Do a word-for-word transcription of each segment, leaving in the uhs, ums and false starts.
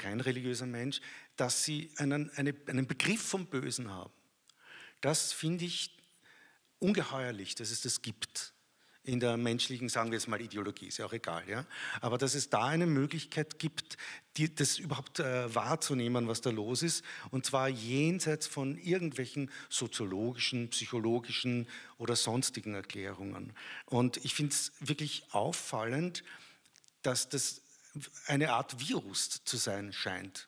kein religiöser Mensch, dass sie einen, eine, einen Begriff vom Bösen haben. Das finde ich ungeheuerlich, dass es das gibt in der menschlichen, sagen wir jetzt mal Ideologie, ist ja auch egal, ja. Aber dass es da eine Möglichkeit gibt, die, das überhaupt äh, wahrzunehmen, was da los ist, und zwar jenseits von irgendwelchen soziologischen, psychologischen oder sonstigen Erklärungen. Und ich finde es wirklich auffallend, dass das eine Art Virus zu sein scheint.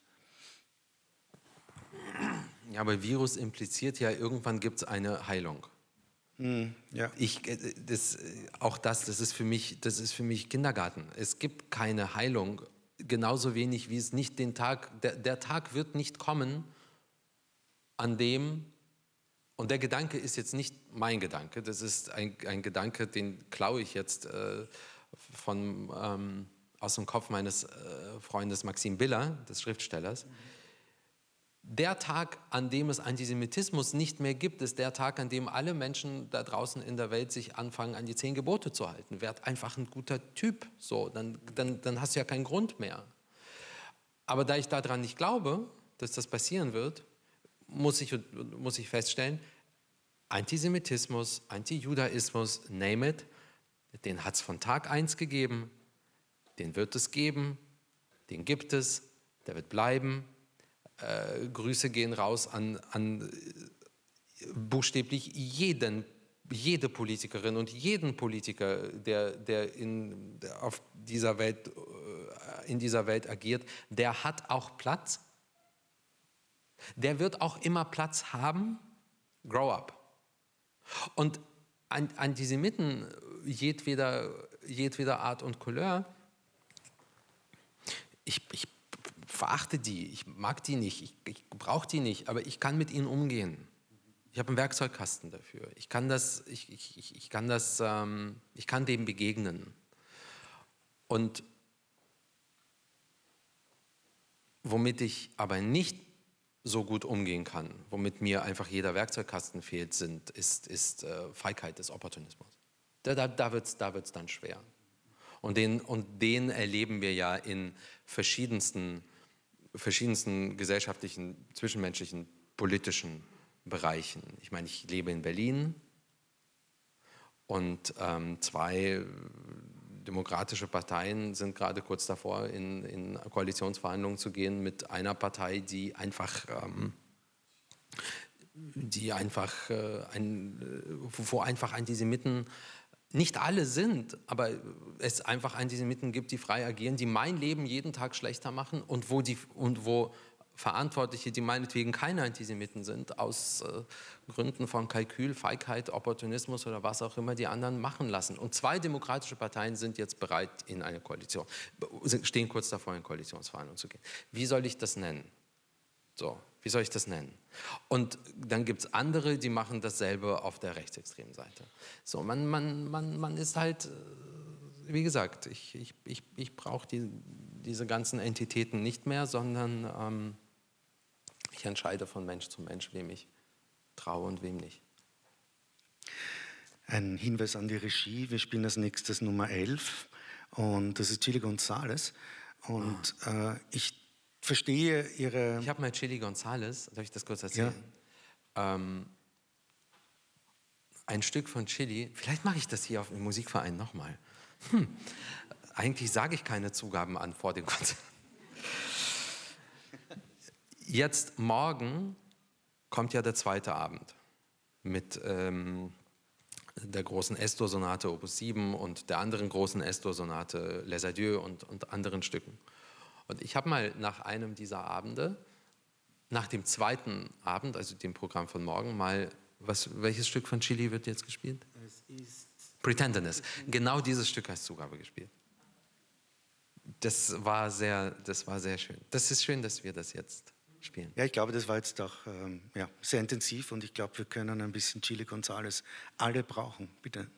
Ja, aber Virus impliziert ja, irgendwann gibt es eine Heilung. Hm, ja. Ich, das, auch das, das ist für mich, das ist für mich Kindergarten. Es gibt keine Heilung, genauso wenig wie es nicht den Tag, der, der Tag wird nicht kommen, an dem, und der Gedanke ist jetzt nicht mein Gedanke, das ist ein, ein Gedanke, den klaue ich jetzt äh, von, ähm, aus dem Kopf meines äh, Freundes Maxim Biller, des Schriftstellers. Der Tag, an dem es Antisemitismus nicht mehr gibt, ist der Tag, an dem alle Menschen da draußen in der Welt sich anfangen, an die zehn Gebote zu halten. Werd einfach ein guter Typ, so, dann, dann, dann hast du ja keinen Grund mehr. Aber da ich daran nicht glaube, dass das passieren wird, muss ich, muss ich feststellen, Antisemitismus, Antijudaismus, name it, den hat es von Tag eins gegeben, den wird es geben, den gibt es, der wird bleiben. Äh, Grüße gehen raus an, an äh, buchstäblich jeden, jede Politikerin und jeden Politiker, der, der, in, der auf dieser Welt, äh, in dieser Welt agiert, der hat auch Platz. Der wird auch immer Platz haben. Grow up. Und Antisemiten jedweder, jedweder Art und Couleur, ich, ich verachte die, ich mag die nicht, ich, ich brauche die nicht, aber ich kann mit ihnen umgehen. Ich habe einen Werkzeugkasten dafür. Ich kann das, ich, ich, ich kann das, ähm, ich kann dem begegnen. Und womit ich aber nicht so gut umgehen kann, womit mir einfach jeder Werkzeugkasten fehlt, sind, ist, ist äh, Feigheit des Opportunismus. Da, da, da wird es da wird's dann schwer. Und den, und den erleben wir ja in verschiedensten verschiedensten gesellschaftlichen, zwischenmenschlichen, politischen Bereichen. Ich meine, ich lebe in Berlin und ähm, zwei demokratische Parteien sind gerade kurz davor, in, in Koalitionsverhandlungen zu gehen mit einer Partei, die einfach, ähm, die einfach, äh, ein, wo einfach Antisemiten nicht alle sind, aber es einfach Antisemiten gibt, die frei agieren, die mein Leben jeden Tag schlechter machen und wo, die, und wo Verantwortliche, die meinetwegen keine Antisemiten sind, aus äh, Gründen von Kalkül, Feigheit, Opportunismus oder was auch immer, die anderen machen lassen. Und zwei demokratische Parteien sind jetzt bereit, in eine Koalition, stehen kurz davor, in Koalitionsverhandlungen zu gehen. Wie soll ich das nennen? So, wie soll ich das nennen? Und dann gibt es andere, die machen dasselbe auf der rechtsextremen Seite. So, man, man, man, man ist halt, wie gesagt, ich, ich, ich, ich brauche die, diese ganzen Entitäten nicht mehr, sondern ähm, ich entscheide von Mensch zu Mensch, wem ich traue und wem nicht. Ein Hinweis an die Regie, wir spielen als nächstes Nummer elf und das ist Chili González und oh. äh, ich verstehe Ihre... Ich habe mal Chili González, darf ich das kurz erzählen? Ja. Ähm, ein Stück von Chili, vielleicht mache ich das hier auf dem Musikverein nochmal. Hm. Eigentlich sage ich keine Zugaben an vor dem Konzert. Jetzt morgen kommt ja der zweite Abend mit ähm, der großen Es-Dur-Sonate Opus sieben und der anderen großen Es-Dur-Sonate Les Adieux und, und anderen Stücken. Und ich habe mal nach einem dieser Abende, nach dem zweiten Abend, also dem Programm von morgen, mal, was, welches Stück von Chili wird jetzt gespielt? Es ist Pretenderness. Genau dieses Stück als Zugabe gespielt. Das war sehr, das war sehr schön. Das ist schön, dass wir das jetzt spielen. Ja, ich glaube, das war jetzt auch ähm, ja, sehr intensiv und ich glaube, wir können ein bisschen Chili González alle brauchen. Bitte.